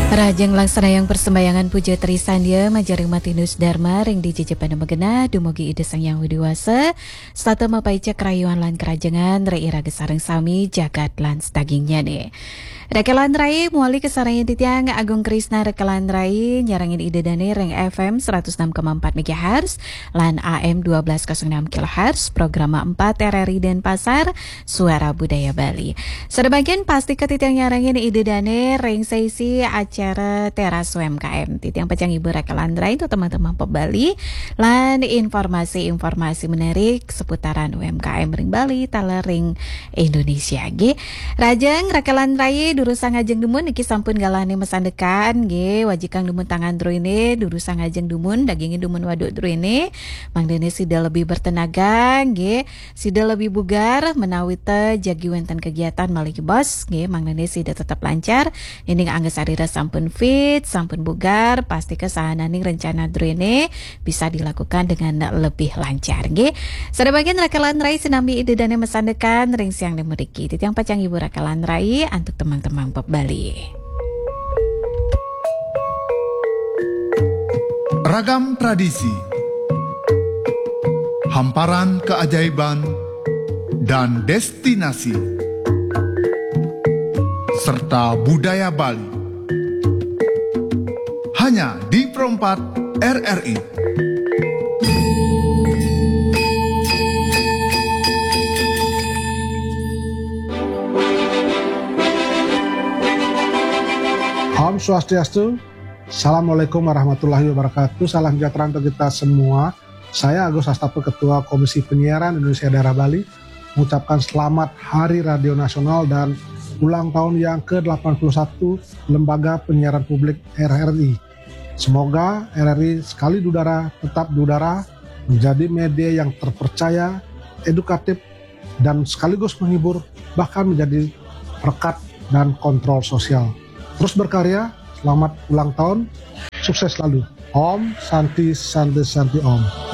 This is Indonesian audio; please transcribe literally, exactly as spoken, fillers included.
Rajang laksana yang persembayangan puja Trisandia majaring matinus dharma ring di jejepan megena dumugi ide sang yang widiwasa stata mapaica kerayuan lan kerajangan reira gesareng sami jagat lan stagingnya nih. Rekelan Rai muali kesarangin titiang Agung Krisna Rekelan Rai nyarangin ide dane ring F M seratus enam koma empat megahertz lan A M dua belas nol enam kilohertz program empat R R I Denpasar Suara Budaya Bali. Sebagian pasti ke titiang nyarangin ide dane ring sesi acara teras U M K M titiang pecang ibu Rekelan Rai itu teman-teman pebali lan informasi-informasi menarik seputaran U M K M ring Bali tala ring Indonesia ge. Rajang Rekelan Rai durusan ngajeng dumun iki sampun galane mesandekan nggih wajikang dumun tangan druine durusan ngajeng dumun dagingin dumun waduk druine mangdene sida lebih bertenaga nggih sida lebih bugar menawi teh jagi wenten kegiatan malih bos nggih mangdene sida tetap lancar ini angge sarira sampun fit sampun bugar pasti kesahananing rencana druine bisa dilakukan dengan lebih lancar nggih sebagian Rekelan Rai sinambi ide dane mesandekan ring siang demuriki titiang pacang ibu Rekelan Rai untuk teman Teman Pop Bali. Ragam tradisi, hamparan keajaiban, dan destinasi, serta budaya Bali. Hanya di Perempat R R I. Om Swastiastu, Assalamualaikum warahmatullahi wabarakatuh, salam sejahtera untuk kita semua. Saya Agus Astape, Ketua Komisi Penyiaran Indonesia Daerah Bali, mengucapkan selamat Hari Radio Nasional dan ulang tahun yang ke delapan puluh satu Lembaga Penyiaran Publik R R I. Semoga R R I sekali di udara tetap di udara, menjadi media yang terpercaya, edukatif, dan sekaligus menghibur, bahkan menjadi perekat dan kontrol sosial. Terus berkarya, selamat ulang tahun, sukses selalu. Om Santi Santi Santi Om.